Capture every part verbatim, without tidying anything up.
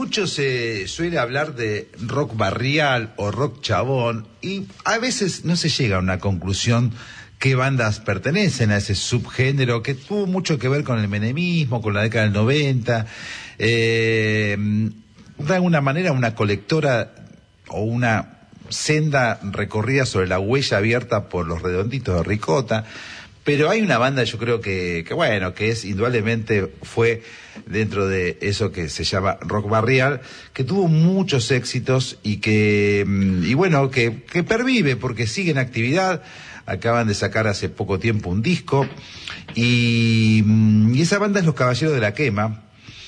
mucho se suele hablar de rock barrial o rock chabón y a veces no se llega a una conclusión qué bandas pertenecen a ese subgénero que tuvo mucho que ver con el menemismo, con la década del noventa. Eh, de alguna manera una colectora o una senda recorrida sobre la huella abierta por los Redonditos de Ricota. Pero hay una banda, yo creo que, que bueno, que es indudablemente fue dentro de eso que se llama rock barrial, que tuvo muchos éxitos y que, y bueno, que, que pervive porque sigue en actividad. Acaban de sacar hace poco tiempo un disco y, y esa banda es Los Caballeros de la Quema.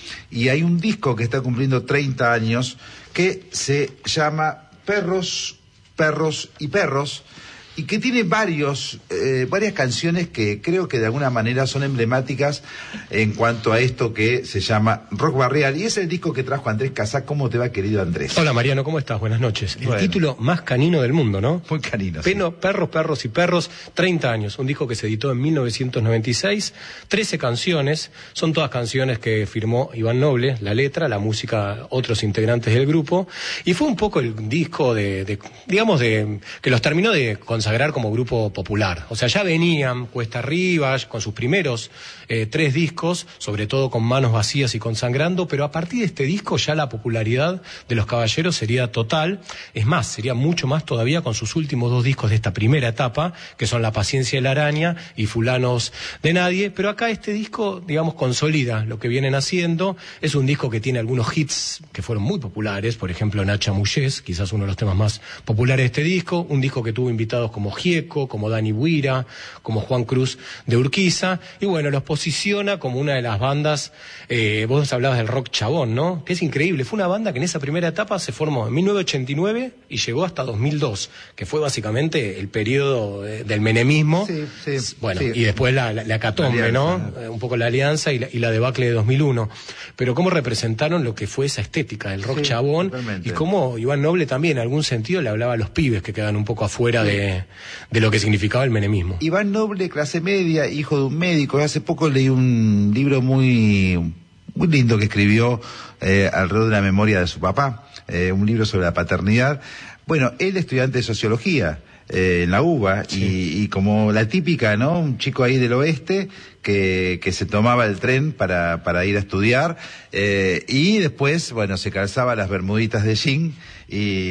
Y hay un disco que está cumpliendo treinta años que se llama Perros, Perros y Perros, y que tiene varios, eh, varias canciones que creo que de alguna manera son emblemáticas en cuanto a esto que se llama rock barrial. Y es el disco que trajo Andrés Casá. ¿Cómo te va, querido Andrés? Hola, Mariano, ¿cómo estás? Buenas noches. El bueno. título más canino del mundo, ¿no? Muy canino, Peno, sí. Perros, Perros y Perros, treinta años. Un disco que se editó en mil novecientos noventa y seis, trece canciones. Son todas canciones que firmó Iván Noble, la letra, la música, otros integrantes del grupo. Y fue un poco el disco de, de digamos, de que los terminó de consagrar como grupo popular. O sea, ya venían cuesta arriba con sus primeros eh, tres discos, sobre todo con Manos Vacías y Consagrando, pero a partir de este disco ya la popularidad de Los Caballeros sería total. Es más, sería mucho más todavía con sus últimos dos discos de esta primera etapa, que son La Paciencia de la Araña y Fulanos de Nadie. Pero acá este disco, digamos, consolida lo que vienen haciendo. Es un disco que tiene algunos hits que fueron muy populares, por ejemplo, Nacha Mullés, quizás uno de los temas más populares de este disco. Un disco que tuvo invitados como Gieco, como Dani Buira, como Juan Cruz de Urquiza, y bueno, los posiciona como una de las bandas, eh, vos hablabas del rock chabón, ¿no? Que es increíble, fue una banda que en esa primera etapa se formó en mil novecientos ochenta y nueve y llegó hasta dos mil dos, que fue básicamente el periodo eh, del menemismo, sí, sí, bueno, sí. y después la, la, la hecatombe, ¿no? Eh, un poco la alianza y la, y la debacle de dos mil uno, pero cómo representaron lo que fue esa estética del rock Sí, chabón, totalmente. y cómo Iván Noble también en algún sentido le hablaba a los pibes que quedan un poco afuera sí. de, de lo que significaba el menemismo. Iván Noble, clase media, hijo de un médico. Hace poco leí un libro muy, muy lindo que escribió eh, alrededor de la memoria de su papá, eh, un libro sobre la paternidad. Bueno, él estudiante de sociología eh, en la UBA, sí. y, y como la típica, ¿no? Un chico ahí del oeste que, que se tomaba el tren para, para ir a estudiar, eh, y después, bueno, se calzaba las bermuditas de jean y